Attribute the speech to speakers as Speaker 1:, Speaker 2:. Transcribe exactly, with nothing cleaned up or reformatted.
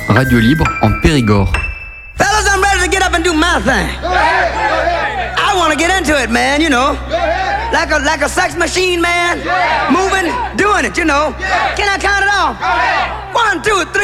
Speaker 1: Radio Libre en Périgord.
Speaker 2: Fellas, I'm ready to get up and do my thing. I want to get into it, man, you know. Like a like a sex machine, man. Moving, doing it, you know. Can I count it off? One, two, three.